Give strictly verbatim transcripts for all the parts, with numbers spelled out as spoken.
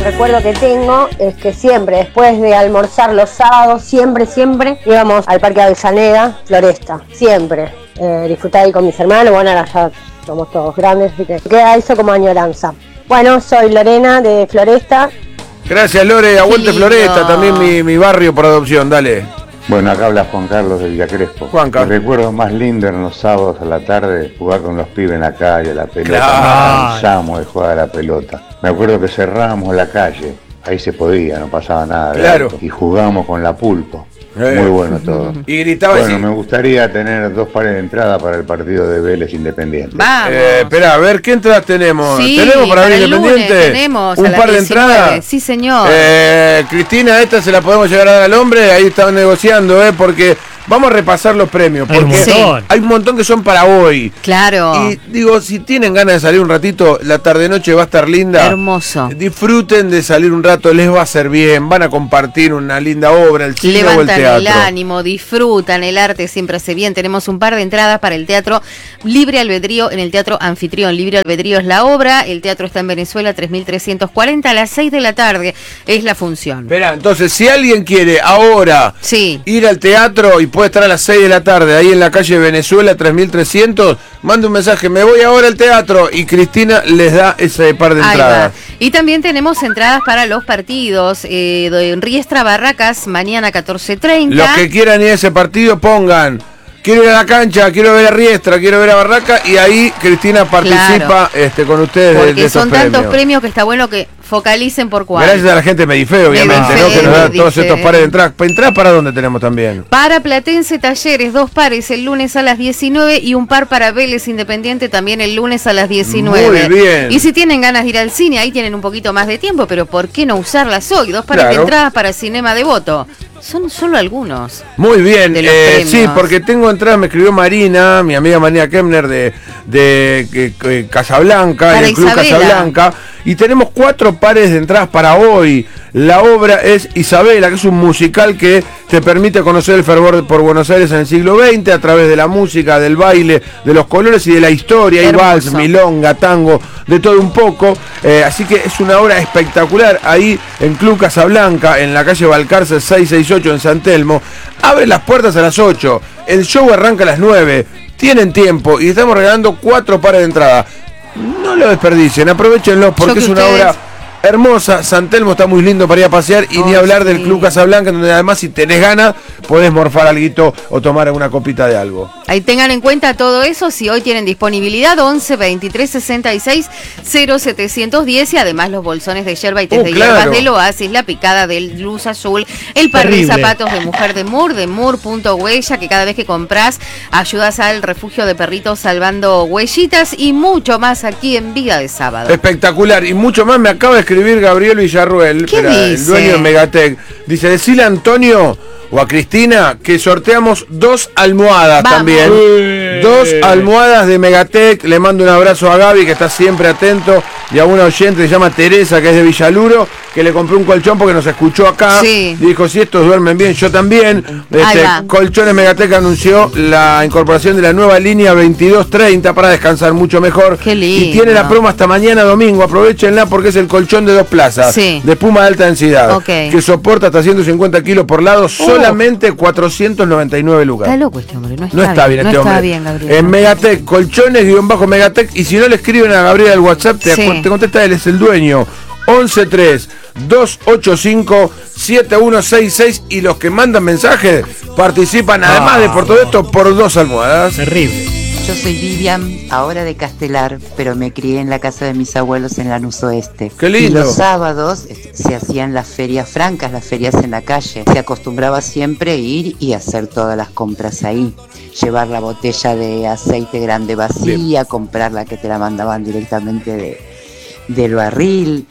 recuerdo que tengo es que siempre, después de almorzar los sábados, siempre, siempre íbamos al Parque Avellaneda, Floresta, siempre. Eh, disfrutar ahí con mis hermanos, bueno, ahora ya somos todos grandes, así que queda eso como añoranza. Bueno, soy Lorena de Floresta. Gracias, Lore, aguante Floresta, también mi, mi barrio por adopción, dale. Bueno, acá habla Juan Carlos de Villa Crespo. Juanca. Mi recuerdo más lindo en los sábados a la tarde, jugar con los pibes en la calle, la pelota. Claro. Nos cansamos de jugar a la pelota. Me acuerdo que cerrábamos la calle, ahí se podía, no pasaba nada. Claro. Y jugábamos con la Pulpo. Eh. Muy bueno todo. Y gritaba Bueno, así. me gustaría tener dos pares de entrada para el partido de Vélez Independiente. Vamos. Eh, espera, a ver, ¿qué entradas tenemos? Sí, ¿Tenemos para, para ver el lunes Independiente? tenemos ¿Un a las par de diecinueve? entradas? Sí, señor. Eh, Cristina, esta se la podemos llegar a dar al hombre, ahí están negociando, ¿eh? Porque vamos a repasar los premios, Hay un porque montón. hay un montón que son para hoy. Claro. Y digo, si tienen ganas de salir un ratito, la tarde-noche va a estar linda. Hermoso. Disfruten de salir un rato, les va a hacer bien, van a compartir una linda obra, el cine o el Levantan teatro. el ánimo, disfrutan, el arte siempre hace bien. Tenemos un par de entradas para el Teatro Libre Albedrío en el Teatro Anfitrión. Libre Albedrío es la obra, el teatro está en Venezuela tres mil trescientos cuarenta, a las seis de la tarde es la función. Esperá, entonces, si alguien quiere ahora Sí. ir al teatro y puede estar a las seis de la tarde ahí en la calle Venezuela tres mil trescientos, mande un mensaje, me voy ahora al teatro, y Cristina les da ese par de Ahí entradas. va. Y también tenemos entradas para los partidos eh, de Riestra Barracas, mañana catorce treinta. Los que quieran ir a ese partido, pongan, quiero ir a la cancha, quiero ver a Riestra, quiero ver a Barraca, y ahí Cristina participa Claro. este, con ustedes de, Porque de esos son premios. tantos premios que está bueno que focalicen por cuál. Gracias a la gente de Medife, obviamente, Medife, ¿no? Que nos da todos Medife. estos pares de entradas. ¿Para entradas para dónde tenemos también? Para Platense Talleres, dos pares el lunes a las diecinueve y un par para Vélez Independiente también el lunes a las diecinueve. Muy bien. Y si tienen ganas de ir al cine, ahí tienen un poquito más de tiempo, pero ¿por qué no usarlas hoy? Dos pares Claro. de entradas para Cinema Devoto. Son solo algunos. Muy bien, De los eh, premios. sí, porque tengo entradas, me escribió Marina, mi amiga Marina Kemner de, de, de, de Casablanca, Para del Club Isabela. Casablanca, y tenemos cuatro pares de entradas para hoy. La obra es Isabela, que es un musical que te permite conocer el fervor por Buenos Aires en el siglo veinte a través de la música, del baile, de los colores y de la historia. Hay Hermoso. vals, milonga, tango, de todo un poco. Eh, así que es una obra espectacular ahí en Club Casablanca, en la calle Balcarce seiscientos sesenta y ocho en San Telmo. Abre las puertas a las ocho. El show arranca a las nueve. Tienen tiempo y estamos regalando cuatro pares de entrada. No lo desperdicien, aprovechenlo porque Yo que es una ustedes- obra hermosa. San Telmo está muy lindo para ir a pasear y Oh, ni hablar sí. del Club Casablanca, donde además si tenés ganas podés morfar alguito o tomar alguna copita de algo. Ahí tengan en cuenta todo eso, si hoy tienen disponibilidad, once veintitrés sesenta y seis cero setecientos diez y además los bolsones de yerba y test Oh, de claro. hierbas del Oasis, la picada del Luz Azul, el par Terrible. de zapatos de mujer de Moore, de Moore.huella, que cada vez que compras ayudas al refugio de perritos salvando huellitas y mucho más aquí en Vida de Sábado. Espectacular, y mucho más me acaba de escribir Gabriel Villarruel, ¿Qué espera, el dice? dueño de Megatec. Dice, decile a Antonio o a Cristina que sorteamos dos almohadas Vamos. también. Eh. Dos almohadas de Megatec. Le mando un abrazo a Gaby, que está siempre atento, y a una oyente que se llama Teresa, que es de Villaluro, que le compré un colchón porque nos escuchó acá. Sí. Dijo, si estos duermen bien, yo también. Ahí Este, va. Colchones Megatec anunció la incorporación de la nueva línea veintidós treinta para descansar mucho mejor. Qué Y tiene la lindo. promo hasta mañana domingo. Aprovechenla porque es el colchón de dos plazas. Sí. De espuma de alta densidad. Ok. Que soporta hasta ciento cincuenta kilos por lado. Solamente cuatrocientos noventa y nueve lucas. Está loco este hombre, no está, No está bien, no este está hombre. bien, Gabriel. En Megatec, colchones guión bajo Megatec. Y si no le escriben a Gabriel al WhatsApp, te, Sí. te contesta él, es el dueño. once tres dos ocho cinco siete uno seis seis. Y los que mandan mensajes participan, además de por todo esto, por dos almohadas. Terrible. Yo soy Vivian, ahora de Castelar, pero me crié en la casa de mis abuelos en Lanús Oeste. Qué lindo. Y los sábados eh, se hacían las ferias francas, las ferias en la calle. Se acostumbraba siempre ir y hacer todas las compras ahí. Llevar la botella de aceite grande vacía, comprar la que te la mandaban directamente de, del barril.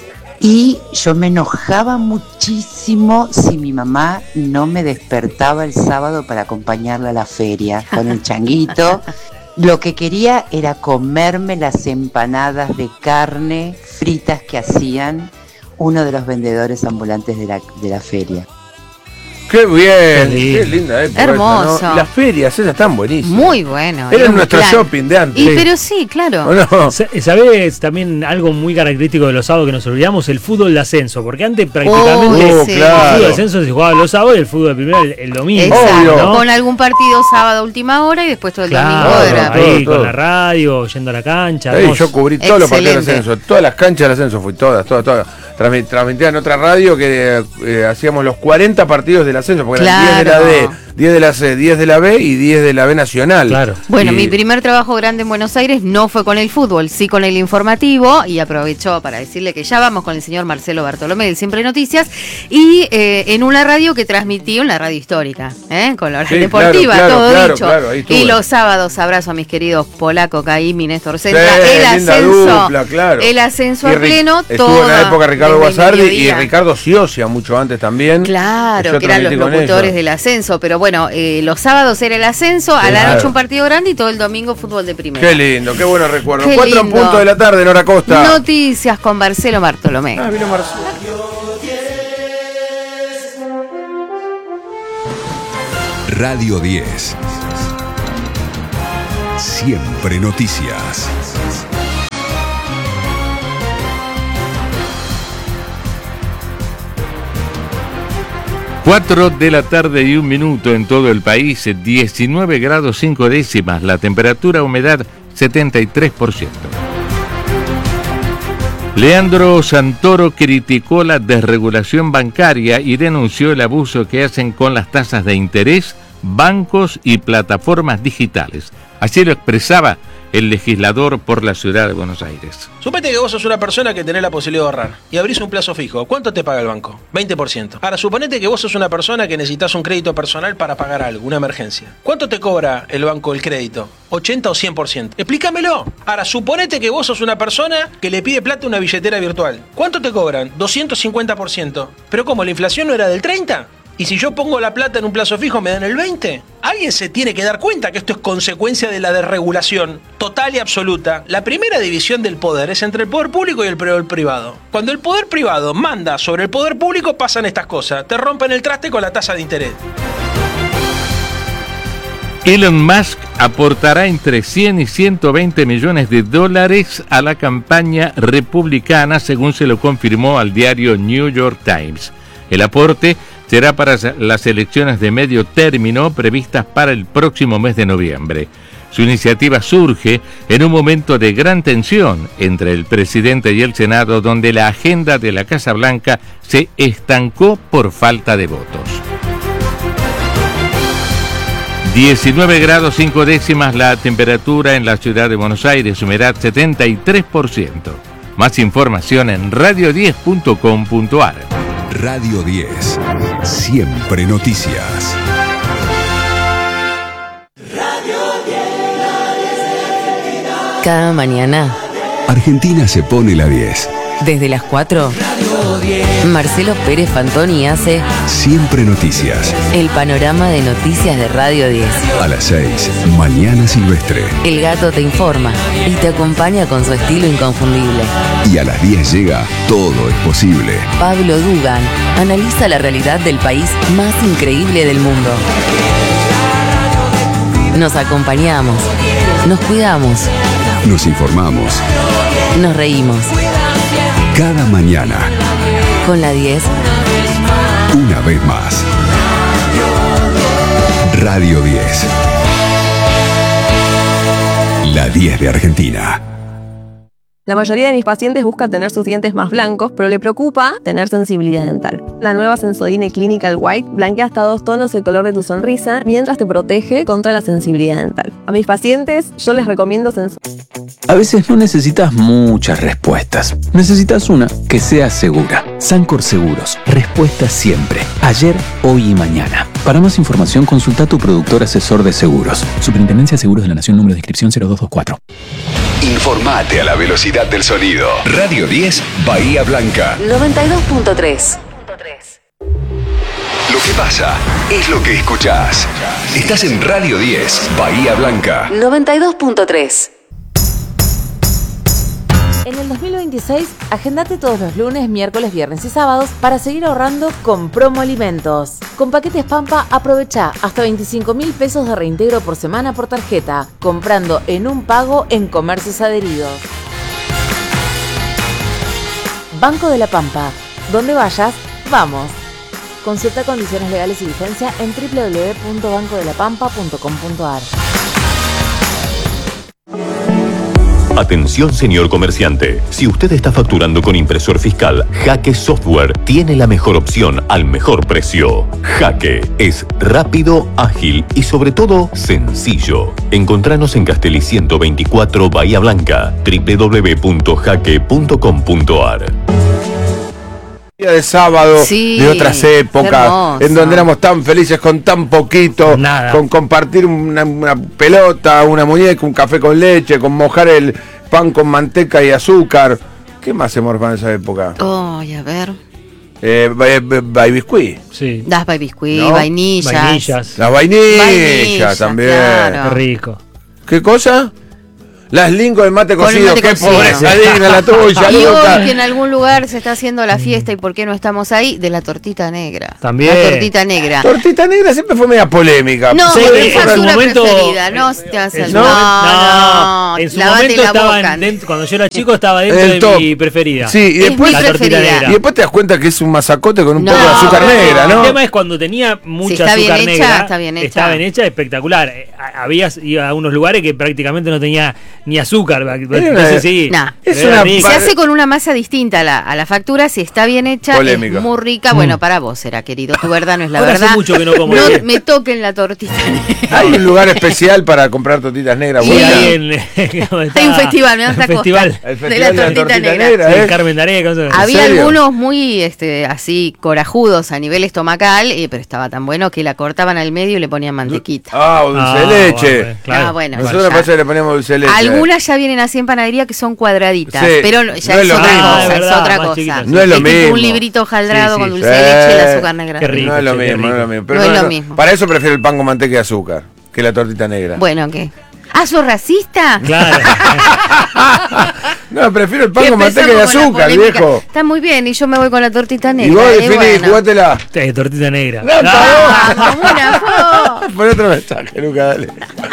Y yo me enojaba muchísimo si mi mamá no me despertaba el sábado para acompañarla a la feria con el changuito. Lo que quería era comerme las empanadas de carne fritas que hacían uno de los vendedores ambulantes de la, de la feria. Qué bien, Qué qué linda época. Hermoso. esa, ¿no? Las ferias, esas están buenísimas. Muy bueno. Era un nuestro plan. shopping de antes. Y, Sí. pero sí, claro. ¿O no? ¿Sabés también algo muy característico de los sábados que nos olvidamos? El fútbol de ascenso. Porque antes prácticamente Oh, el claro. fútbol de ascenso se jugaba los sábados y el fútbol de primera el, el domingo. Exacto. Obvio. Con algún partido sábado a última hora y después todo el Claro, domingo era. todo, ahí todo. con la radio, yendo a la cancha. Ey, hermoso. yo cubrí todos los partidos del Excelente. ascenso, todas las canchas del ascenso, fui todas, todas, todas. Transmi- Transmitía en otra radio que eh, hacíamos los cuarenta partidos del ascenso, porque eran diez de la Claro. D, diez de la C, diez de la B y diez de la B nacional. Claro. Bueno, Y- mi primer trabajo grande en Buenos Aires no fue con el fútbol, sí con el informativo, y aprovecho para decirle que ya vamos con el señor Marcelo Bartolomé del Siempre Noticias, y eh, en una radio que transmití, una radio histórica, ¿eh? Con la hora Sí, deportiva, claro, claro, todo claro, dicho. claro, ahí estuve. Y los sábados, abrazo a mis queridos Polaco, Caimi, Néstor Centra, Sí, el linda ascenso, dupla, claro. el ascenso Y a Ri- pleno, estuvo todo. en la época Ricardo desde el Guasardi y mediodía. Ricardo Ciocia, mucho antes también. Claro, Yo que eran los transmití con locutores ellos. del ascenso, pero bueno, eh, los sábados era el ascenso, a la Claro. noche un partido grande y todo el domingo fútbol de primera. Qué lindo, qué buenos recuerdos. Qué Cuatro en lindo. punto de la tarde, Nora Costa. Noticias con Marcelo Bartolomé. Ah, vino Marcelo. Radio diez. Siempre noticias. cuatro de la tarde y un minuto en todo el país, diecinueve grados cinco décimas, la temperatura, humedad setenta y tres por ciento. Leandro Santoro criticó la desregulación bancaria y denunció el abuso que hacen con las tasas de interés, bancos y plataformas digitales. Así lo expresaba el legislador por la ciudad de Buenos Aires. Suponete que vos sos una persona que tenés la posibilidad de ahorrar y abrís un plazo fijo. ¿Cuánto te paga el banco? veinte por ciento. Ahora, suponete que vos sos una persona que necesitas un crédito personal para pagar algo, una emergencia. ¿Cuánto te cobra el banco el crédito? ¿ochenta o cien por ciento? Explícamelo. Ahora, suponete que vos sos una persona que le pide plata a una billetera virtual. ¿Cuánto te cobran? doscientos cincuenta por ciento. ¿Pero cómo? ¿La inflación no era del treinta por ciento? ¿Y si yo pongo la plata en un plazo fijo me dan el veinte por ciento? Alguien se tiene que dar cuenta que esto es consecuencia de la desregulación total y absoluta. La primera división del poder es entre el poder público y el poder privado. Cuando el poder privado manda sobre el poder público pasan estas cosas. Te rompen el traste con la tasa de interés. Elon Musk aportará entre cien y ciento veinte millones de dólares a la campaña republicana, según se lo confirmó al diario New York Times. El aporte será para las elecciones de medio término previstas para el próximo mes de noviembre. Su iniciativa surge en un momento de gran tensión entre el presidente y el Senado, donde la agenda de la Casa Blanca se estancó por falta de votos. diecinueve grados cinco décimas la temperatura en la ciudad de Buenos Aires, humedad setenta y tres por ciento. Más información en radio diez punto com punto a r. Radio diez. Siempre noticias. Cada mañana, Argentina se pone la diez. desde las cuatro, Marcelo Pérez Fantoni hace Siempre noticias. el panorama de noticias de Radio diez. A las seis, Mañana Silvestre. El gato te informa y te acompaña con su estilo inconfundible. Y a las diez llega Todo es posible. Pablo Dugan analiza la realidad del país más increíble del mundo. Nos acompañamos, nos cuidamos, Nos informamos nos reímos. cada mañana, Con la diez, una vez más. Radio diez. La diez de Argentina. La mayoría de mis pacientes busca tener sus dientes más blancos, pero le preocupa tener sensibilidad dental. La nueva Sensodyne Clinical White blanquea hasta dos tonos el color de tu sonrisa mientras te protege contra la sensibilidad dental. A mis pacientes yo les recomiendo Sensodyne. A veces no necesitas muchas respuestas. Necesitas una que sea segura. Sancor Seguros. Respuesta siempre. Ayer, hoy y mañana. Para más información, consulta a tu productor asesor de seguros. Superintendencia de Seguros de la Nación, número de inscripción cero dos dos cuatro. Informate a la velocidad del sonido. Radio diez, Bahía Blanca. noventa y dos punto tres. Lo que pasa es lo que escuchás. Estás en Radio diez, Bahía Blanca. noventa y dos punto tres. En el dos mil veintiséis, agendate todos los lunes, miércoles, viernes y sábados para seguir ahorrando con Promo Alimentos. Con paquetes Pampa, aprovecha hasta veinticinco mil pesos de reintegro por semana por tarjeta, comprando en un pago en comercios adheridos. Banco de la Pampa. Donde vayas, vamos. Consulta condiciones legales y vigencia en doble u doble u doble u punto banco de la pampa punto com punto a r. Atención, señor comerciante. Si usted está facturando con impresor fiscal, Jaque Software tiene la mejor opción al mejor precio. Jaque es rápido, ágil y sobre todo sencillo. Encontranos en Castelli ciento veinticuatro Bahía Blanca, doble u doble u doble u punto jaque punto com punto a r. Día de sábado, sí, de otras épocas, en donde éramos tan felices con tan poquito, Nada. con compartir una, una pelota, una muñeca, un café con leche, con mojar el pan con manteca y azúcar. ¿Qué más se morfaba en esa época? Ay, a ver. Eh, Baby Biscuit. Sí. Das Baby Biscuit, ¿No? vainillas. Vainillas. Las vainillas, Vainillas, también. claro. Qué rico. ¿Qué cosa? Las Lincoln de mate Con el cocido. mate Qué cocido. pobreza digna la tuya, Y Luca. hoy que en algún lugar se está haciendo la fiesta y por qué no estamos ahí, de la tortita negra. También. La tortita negra. Tortita negra siempre fue media polémica. No, Sí, mi en su factura momento- preferida, no te hace En su no, momento- no, en su lavate momento la estaba boca. en- dentro- cuando yo era chico estaba dentro El de top. mi preferida. Sí, y Es después, mi la tortita preferida. negra. y después te das cuenta que es un masacote con un No, poco de azúcar pero- negra, ¿no? El tema es cuando tenía mucha está bien azúcar hecha, negra. está bien hecha. Estaba bien hecha, espectacular. Eh, a- Habías ido a unos lugares que prácticamente no tenía ni azúcar. Entonces sí. Nah. Es era una rico. Se hace con una masa distinta a la, a la factura, si está bien hecha, Polémica. es muy rica. Bueno, para vos será, querido, tu verdad no es la Ahora hace verdad. mucho que no como No bien. me toquen la tortita negra. Hay un lugar especial para comprar tortitas negras Sí. buenas. Ahí en- ¿cómo está? Hay un festival, me das Un festival. El de la festival tortita, negra. Sí, ¿eh? Carmen Dareca, cosas así. Había serio? algunos muy este, así corajudos a nivel estomacal, eh, pero estaba tan bueno que la cortaban al medio y le ponían mantequita. Ah, dulce Ah, de leche. bueno, claro. Ah, bueno, Nosotros ya. me parece que le poníamos dulce de leche. Algunas ya vienen así en panadería que son cuadraditas, Sí, pero no- ya no es, es lo otra mismo. cosa, Ah, es es verdad, otra más cosa. chiquitas, No es lo tipo mismo. un librito hojaldrado Sí, sí, con dulce sí. de leche y el azúcar negra. Qué rico. No es lo che, qué mismo, no es lo rico. mismo. Pero No es lo mismo. Para eso prefiero el pan con manteca y azúcar que la tortita negra. Bueno, ¿qué? ¿Ah, sos racista? Claro. No, prefiero el pan Y con manteca y empezamos con la azúcar, polémica. viejo. Está muy bien, y yo me voy con la tortita Y negra. vos eh, definí, bueno. jugátela. Sí, tortita negra. No, Ah, Vamos, una foto. Pon otro mensaje, Luca, dale.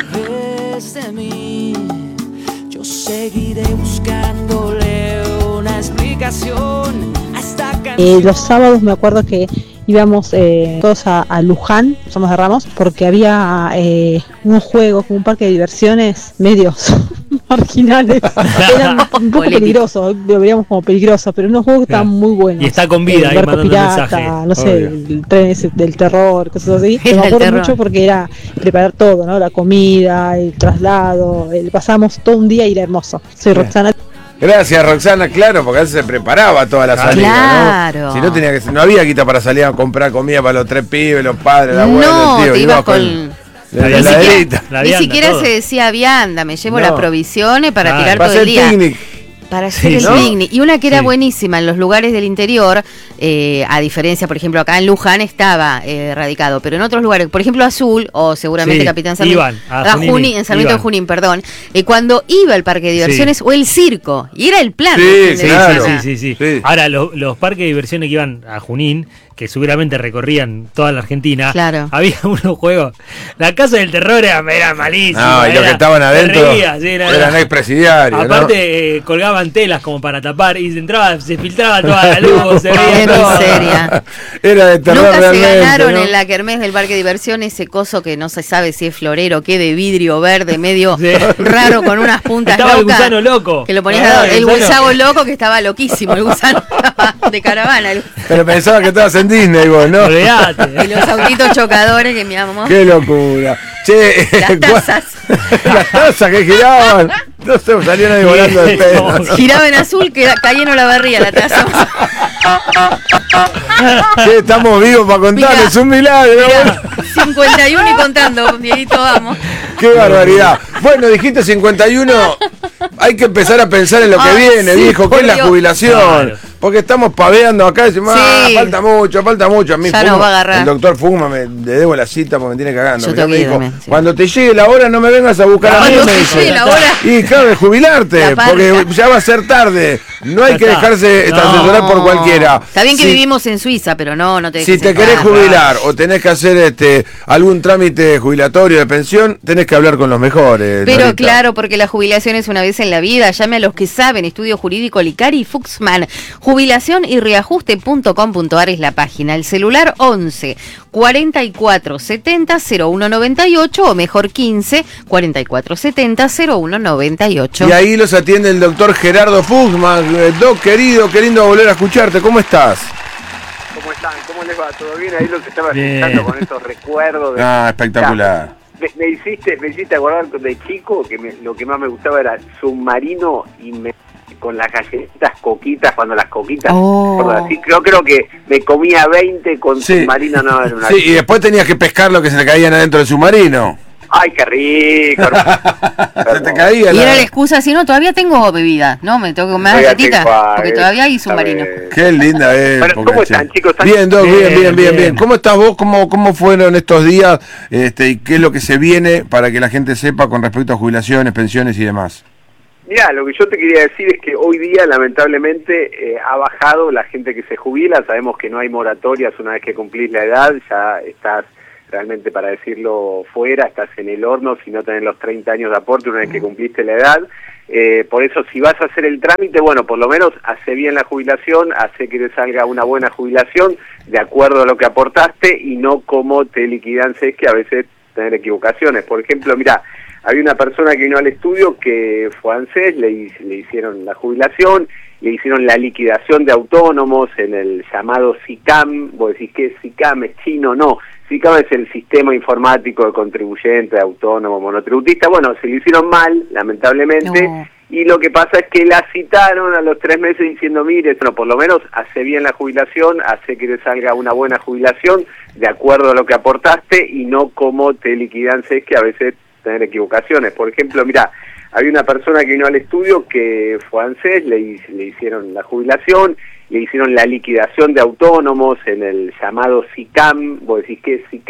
Desde mí, yo seguiré buscándole una explicación a esta canción. Eh, los sábados me acuerdo que íbamos eh, todos a, a Luján, somos de Ramos, porque había eh, unos juegos, como un parque de diversiones medios marginales. Eran un poco Polémico. peligrosos, lo veíamos como peligrosos, pero unos juegos que estaban muy buenos. Y está con vida El ahí barco mandando pirata, mensaje. no sé, Obvio. el tren ese del terror, cosas así. Era Me el acuerdo terror. mucho porque era preparar todo, ¿no? La comida, el traslado, el, pasamos todo un día y era hermoso. Soy Roxana. Gracias, Roxana, claro, porque a veces se preparaba toda la salida, Claro. ¿no? Si no tenía que no había guita para salir a comprar comida para los tres pibes, los padres, la abuela, No, el tío, te ibas ibas con... la Ni heladita. La Ni vianda, siquiera todo. se decía vianda, me llevo No. las provisiones para Claro. tirar Para todo el hacer día. picnic. Para hacer Sí, el ¿no? picnic. Y una que era Sí. buenísima en los lugares del interior, eh, a diferencia, por ejemplo, acá en Luján estaba eh, radicado, pero en otros lugares, por ejemplo, Azul, o seguramente Sí, Capitán Sarmiento, iban a ah, Junín, Junín, en Sarmiento de iban. Junín, perdón, eh, cuando iba al parque de diversiones o el circo, y era el plan. Sí, del fin de Sí, Claro. sí, semana. sí, sí, sí. Sí. Ahora, lo- los parques de diversiones que iban a Junín, que seguramente recorrían toda la Argentina, Claro. había unos juegos. La casa del terror era, era malísima. No, y los era- que estaban te adentro reías, sí, era- eran expresidiarios, ¿no? Aparte, eh, colgaban telas como para tapar y se entraba, se filtraba toda la luz, se veía Qué todo. miseria. Era de terror Nunca se realmente, ganaron ¿no? en la kermés del parque de diversiones ese coso que no se sabe si es florero, qué de vidrio verde, medio Sí. raro con unas puntas Estaba el locas. gusano loco. Que lo ponías Ah, al lado. El gusano. gusano loco que estaba loquísimo, el gusano estaba de caravana. el- Pero pensaba que estabas en Disney vos, ¿no? Olvidate. Y los autitos chocadores que mi amor. Qué locura. Che, Las ¿cuál- tazas. las tazas que giraban. No sé, salían ahí volando de pedo. Giraba en azul, que caía en la barría la taza. Che, estamos vivos para contarles, Mirá, es un milagro. Mirá, cincuenta y uno y contando, Dieguito, vamos. Qué barbaridad. Bueno, dijiste cincuenta y uno. Hay que empezar a pensar en lo que Ay, viene, sí, viejo, que por es la Dios. jubilación. Claro. Porque estamos paveando acá y decimos, Sí. ah, falta mucho, falta mucho. A mí Ya Fugma, nos va a agarrar. el doctor Fugma me, le debo la cita porque me tiene cagando. Yo Ya me también, dijo, también, sí. cuando te llegue la hora no me vengas a buscar a mí, Cuando me te dice. llegue la hora. Y claro, de jubilarte, La parca. porque ya va a ser tarde. No hay Ya que está. dejarse No. asesorar por cualquiera. Está bien que Si- vivimos en Suiza, pero no, no te Si dejes te querés entrar. jubilar o tenés que hacer este algún trámite jubilatorio de pensión, tenés que hablar con los mejores. Pero Norita. claro, porque la jubilación es una vez en la vida. Llame a los que saben. Estudio Jurídico Licari y Fuxman. Jubilación y reajuste punto com punto ar es la página. El celular once cuarenta y cuatro setenta cero uno noventa y ocho o mejor quince cuarenta y cuatro setenta cero uno noventa y ocho. Y ahí los atiende el doctor Gerardo Fuxman. Eh, Doc, querido, qué lindo volver a escucharte. ¿Cómo estás? ¿Cómo están? ¿Cómo les va? ¿Todo bien? Ahí los estaba Bien. escuchando con estos recuerdos. De... Ah, espectacular. Me, me hiciste, me hiciste acordar de chico que me- lo que más me gustaba era Submarino y me, con las galletitas coquitas, cuando las coquitas, Oh. ¿verdad? Sí, creo, creo que me comía veinte con Sí. Submarino, no, era una... Sí, y después tenías que pescar lo que se le caían adentro del submarino. ¡Ay, qué rico! Se te caía Y la- era la excusa, si no, todavía tengo bebida, ¿no? Me tengo que comer Todavía galletita, tengo, ah, porque eh, todavía hay submarino. Qué linda es. Bueno, ¿cómo están, chicos? ¿Están- Bien, Doc, bien, bien, bien, bien, bien. ¿Cómo estás vos? ¿Cómo, cómo fueron estos días? Este, ¿Y qué es lo que se viene para que la gente sepa con respecto a jubilaciones, pensiones y demás? Mira, lo que yo te quería decir es que hoy día lamentablemente eh, ha bajado la gente que se jubila. Sabemos que no hay moratorias una vez que cumplís la edad, ya estás realmente, para decirlo fuera, estás en el horno si no tenés los treinta años de aporte una vez que cumpliste la edad. Eh, por eso, si vas a hacer el trámite, bueno, por lo menos hace bien la jubilación, hace que te salga una buena jubilación de acuerdo a lo que aportaste y no como te liquidan, es que a veces tener equivocaciones. Por ejemplo, mira, había una persona que vino al estudio que fue a ANSES, le, hi- le hicieron la jubilación, le hicieron la liquidación de autónomos en el llamado SICAM. Vos decís, ¿qué es SICAM? ¿Es chino? No. SICAM es el sistema informático de contribuyente, de autónomo, monotributista. Bueno, se lo hicieron mal, lamentablemente, No. y lo que pasa es que la citaron a los tres meses diciendo, mire, bueno, por lo menos hace bien la jubilación, hace que te salga una buena jubilación de acuerdo a lo que aportaste y no como te liquidan, es que a veces tener equivocaciones. Por ejemplo, mira, había una persona que vino al estudio que fue a ANSES, le, hi- le hicieron la jubilación, le hicieron la liquidación de autónomos en el llamado SICAM. Vos decís, ¿qué es SICAM?